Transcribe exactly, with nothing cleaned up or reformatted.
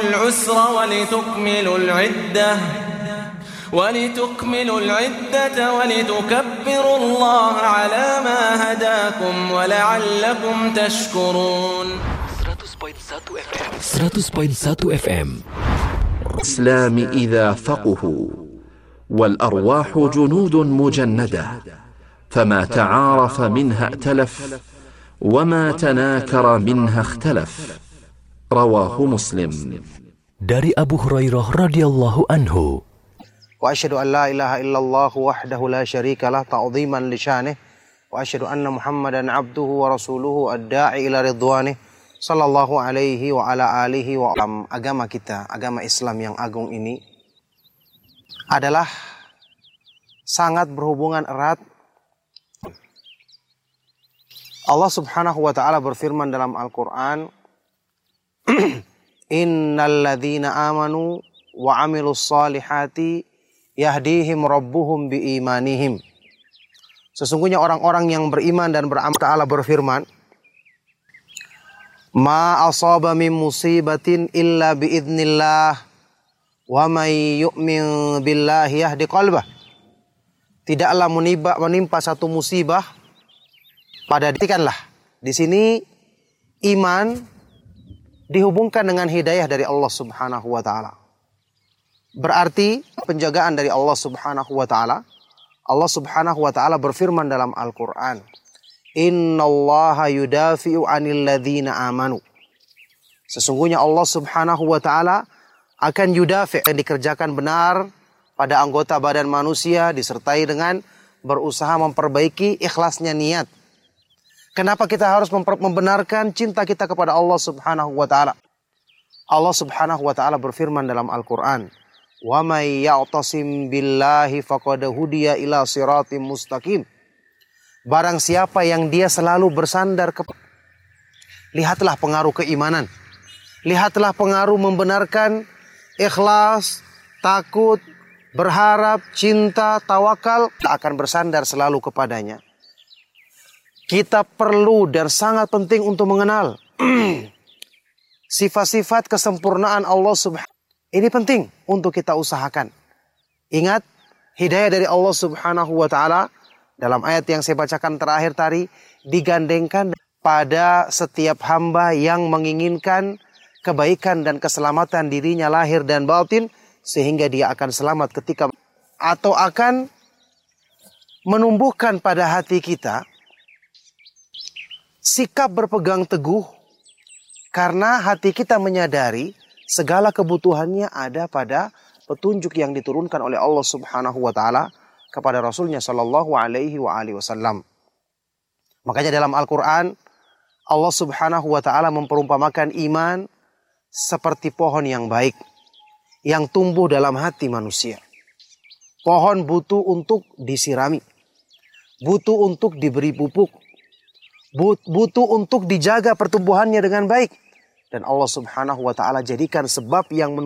العسر ولتكملوا العدة ولتكملوا العدة ولتكبروا الله على ما هداكم ولعلكم تشكرون. seratus koma satu F M. الإسلام إذا فقهوا والأرواح جنود مجندة فما تعارف منها ائتلف وما تناكر منها اختلف. رواه مسلم. Dari Abu Hurairah radhiyallahu anhu. Wa asyhadu an la ilaha illallah wahdahu la syarika lah ta'dhiman li syanihi wa asyhadu anna Muhammadan abduhu wa rasuluhu ad-da'i ila ridwanih sallallahu alaihi wa ala alihi wa alam. Agama kita, agama Islam yang agung ini adalah sangat berhubungan erat. Allah Subhanahu wa taala berfirman dalam Al-Qur'an, Innal ladzina amanu wa 'amilus solihati yahdihim rabbuhum biimanihim. Sesungguhnya orang-orang yang beriman dan beramal, Ta'ala berfirman, Ma asaba min musibatin illa biidznillah wa may yu'min billahi yahdi qalbah. Tidaklah menimpa, menimpa satu musibah pada ditikanlah. Di sini iman dihubungkan dengan hidayah dari Allah Subhanahu wa taala. Berarti penjagaan dari Allah Subhanahu wa taala. Allah Subhanahu wa taala berfirman dalam Al-Qur'an, Innallaha yudafi'u 'anil ladzina amanu. Sesungguhnya Allah Subhanahu wa taala akan yudafi' yang dikerjakan benar pada anggota badan manusia disertai dengan berusaha memperbaiki ikhlasnya niat. Kenapa kita harus membenarkan cinta kita kepada Allah Subhanahu wa taala? Allah Subhanahu wa taala berfirman dalam Al-Qur'an, Wa may ya'tasim billahi faqad hudiya ila siratim mustaqim. Barang siapa yang dia selalu bersandar ke, lihatlah pengaruh keimanan. Lihatlah pengaruh membenarkan ikhlas, takut, berharap, cinta, tawakal, akan bersandar selalu kepadanya. Kita perlu dan sangat penting untuk mengenal sifat-sifat kesempurnaan Allah Subhanahu. Ini penting untuk kita usahakan. Ingat, hidayah dari Allah Subhanahu wa taala dalam ayat yang saya bacakan terakhir tadi digandengkan pada setiap hamba yang menginginkan kebaikan dan keselamatan dirinya lahir dan batin, sehingga dia akan selamat ketika atau akan menumbuhkan pada hati kita sikap berpegang teguh karena hati kita menyadari segala kebutuhannya ada pada petunjuk yang diturunkan oleh Allah Subhanahu wa taala kepada Rasulnya sallallahu alaihi wa alihi wasallam. Makanya dalam Al-Qur'an Allah Subhanahu wa taala memperumpamakan iman seperti pohon yang baik yang tumbuh dalam hati manusia. Pohon butuh untuk disirami, butuh untuk diberi pupuk, butuh untuk dijaga pertumbuhannya dengan baik. Dan Allah Subhanahu wa taala jadikan sebab yang